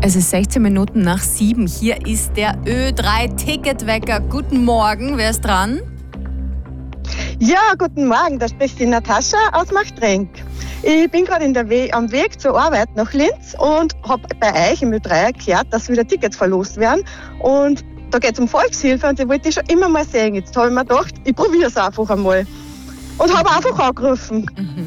Es ist 16 Minuten nach 7. Hier ist der Ö3-Ticketwecker. Guten Morgen, wer ist dran? Ja, guten Morgen, da spricht die Natascha aus Machtrenk. Ich bin gerade am Weg zur Arbeit nach Linz und habe bei euch im Ö3 gehört, dass wieder Tickets verlost werden. Und da geht es um Volkshilfe und die wollte ich schon immer mal sehen. Jetzt habe ich mir gedacht, ich probiere es einfach einmal. Und habe einfach angerufen.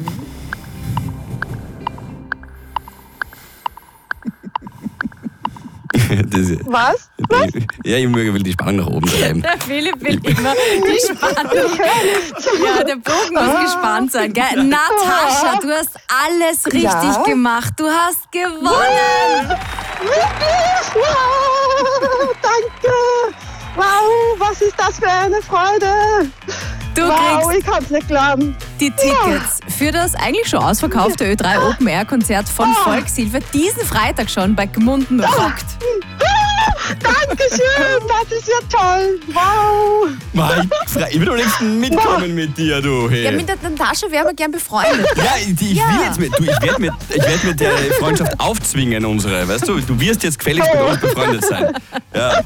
Was? Ja, ich will die Spannung nach oben treiben. Der Philipp will immer die Spannung. Ja, der Bogen muss gespannt sein. Gell? Natascha, du hast alles richtig gemacht. Du hast gewonnen. Wirklich? Wow, danke. Wow, was ist das für eine Freude. Du Wow, ich kann es nicht glauben. die Tickets für das eigentlich schon ausverkaufte Ö3 Open Air Konzert von Volkshilfe diesen Freitag schon bei Gmunden rockt. Dankeschön, das ist ja toll. Wow. Mann, ich will doch nicht mitkommen mit dir, du. Hey. Ja, mit der Natascha wären wir gern befreundet. Ja, ich werde mit der Freundschaft aufzwingen, unsere. Weißt du, du wirst jetzt gefälligst mit uns befreundet sein. Ja.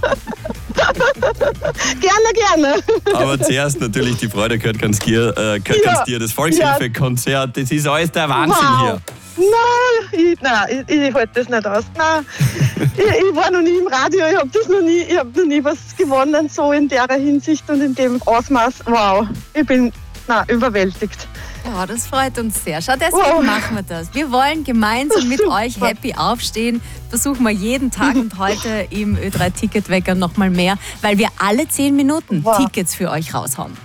Gerne. Aber zuerst natürlich die Freude gehört ganz dir, das Volkshilfe-Konzert. Das ist alles der Wahnsinn hier. Nein, ich halte das nicht aus. Nein, ich war noch nie im Radio, ich habe noch nie was gewonnen, so in der Hinsicht und in dem Ausmaß. Wow, ich bin überwältigt. Ja, das freut uns sehr. Schau, deswegen machen wir das. Wir wollen gemeinsam mit euch happy aufstehen. Versuchen wir jeden Tag und heute im Ö3-Ticketwecker nochmal mehr, weil wir alle 10 Minuten Tickets für euch raushauen.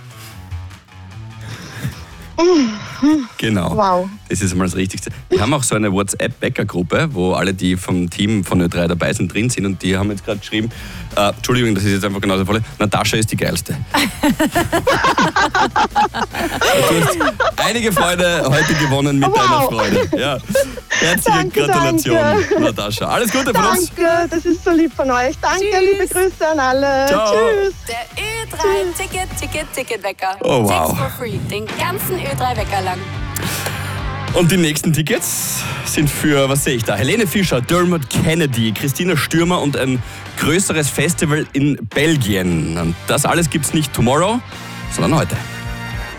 Genau. Wow. Das ist einmal das Richtigste. Wir haben auch so eine WhatsApp-Bäcker-Gruppe, wo alle, die vom Team von Ö3 dabei sind, drin sind. Und die haben jetzt gerade geschrieben, Entschuldigung, das ist jetzt einfach genauso voll. Natascha ist die Geilste. Du hast einige Freude heute gewonnen mit deiner Freude. Ja. Herzliche Gratulation, Natascha. Alles Gute von uns. Danke, das ist so lieb von euch. Danke, liebe Grüße an alle. Ciao. Tschüss. Der Ö3-Ticketwecker. Oh, wow. Tickets for free. Den ganzen Ö3-Wecker lang. Und die nächsten Tickets sind für, was sehe ich da? Helene Fischer, Dermot Kennedy, Christina Stürmer und ein größeres Festival in Belgien. Und das alles gibt's nicht tomorrow, sondern heute.